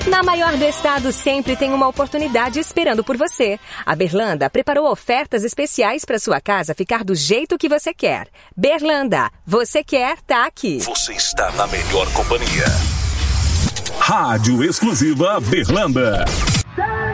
Na maior do estado sempre tem uma oportunidade esperando por você. A Berlanda preparou ofertas especiais para sua casa ficar do jeito que você quer. Berlanda, você quer, tá aqui. Você está na melhor companhia. Rádio Exclusiva Berlanda.